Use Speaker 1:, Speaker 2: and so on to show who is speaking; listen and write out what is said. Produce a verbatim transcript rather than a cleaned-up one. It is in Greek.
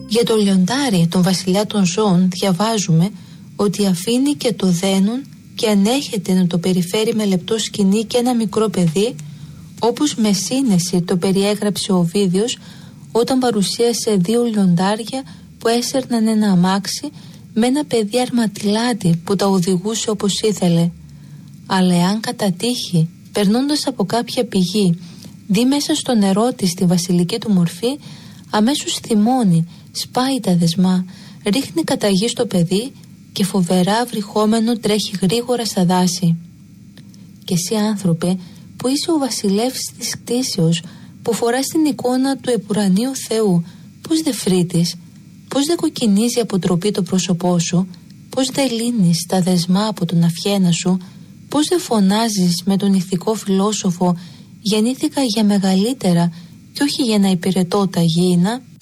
Speaker 1: Για το λιοντάρι, τον βασιλιά των ζώων, διαβάζουμε ότι αφήνει και το δένουν και ανέχεται να το περιφέρει με λεπτό σκηνή και ένα μικρό παιδί, όπως με σύνεση το περιέγραψε ο Οβίδιος όταν παρουσίασε δύο λιοντάρια που έσερναν ένα αμάξι με ένα παιδί αρματιλάτι που τα οδηγούσε όπως ήθελε. Αλλά εάν κατά τύχη, περνώντας από κάποια πηγή, δει μέσα στο νερό της τη βασιλική του μορφή, αμέσως θυμώνει, σπάει τα δεσμά, ρίχνει καταγή στο παιδί και φοβερά βρυχόμενο τρέχει γρήγορα στα δάση. Και εσύ, άνθρωπε, που είσαι ο βασιλεύς της κτήσεως, που φοράς την εικόνα του επουρανίου Θεού, πώς δε φρύτεις, πώς δε κοκκινίζει από τροπή το πρόσωπό σου, πώς δε λύνεις τα δεσμά από τον αυχένα σου, πώς δε φωνάζεις με τον ηθικό φιλόσοφο «Γεννήθηκα για μεγαλύτερα και όχι για να υπηρετώ τα γήινα».